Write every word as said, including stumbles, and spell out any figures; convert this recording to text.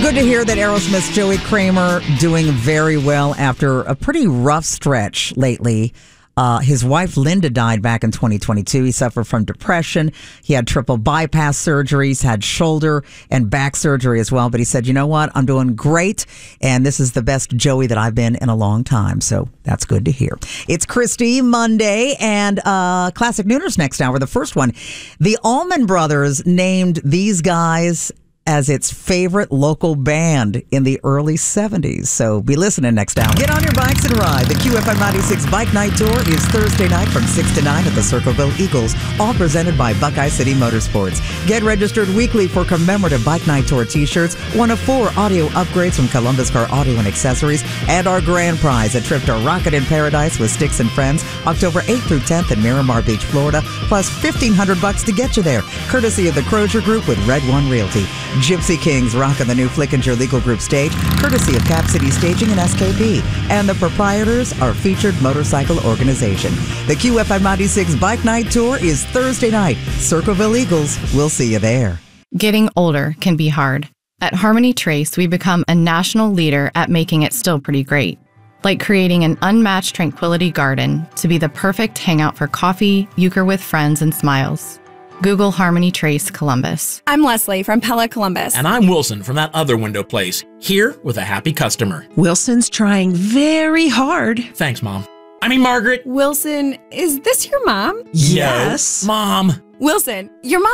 Good to hear that Aerosmith's Joey Kramer doing very well after a pretty rough stretch lately. Uh, his wife, Linda, died back in twenty twenty-two. He suffered from depression. He had triple bypass surgeries, had shoulder and back surgery as well. But he said, you know what? I'm doing great. And this is the best Joey that I've been in a long time. So that's good to hear. It's Christy Monday and uh, Classic Nooners next hour. The first one, the Allman Brothers named these guys as its favorite local band in the early seventies. So be listening next hour. Get on your bikes and ride. The Q F M ninety-six Bike Night Tour is Thursday night from six to nine at the Circleville Eagles, all presented by Buckeye City Motorsports. Get registered weekly for commemorative Bike Night Tour t-shirts, one of four audio upgrades from Columbus Car Audio and Accessories, and our grand prize, a trip to Rocket in Paradise with Sticks and Friends, October eighth through tenth in Miramar Beach, Florida, plus fifteen hundred bucks to get you there, courtesy of the Crozier Group with Red One Realty. Gypsy Kings rocking the new Flickinger Legal Group stage, courtesy of Cap City Staging and S K P. And the proprietors are Featured Motorcycle Organization. The Q F M ninety-six Bike Night Tour is Thursday night. Circleville Eagles, we'll see you there. Getting older can be hard. At Harmony Trace, we become a national leader at making it still pretty great. Like creating an unmatched tranquility garden to be the perfect hangout for coffee, euchre with friends, and smiles. Google Harmony Trace Columbus. I'm Leslie from Pella Columbus. And I'm Wilson from that other window place, here with a happy customer. Wilson's trying very hard. Thanks, Mom. I mean, Margaret. Wilson, is this your mom? Yes. No, Mom. Wilson, your mom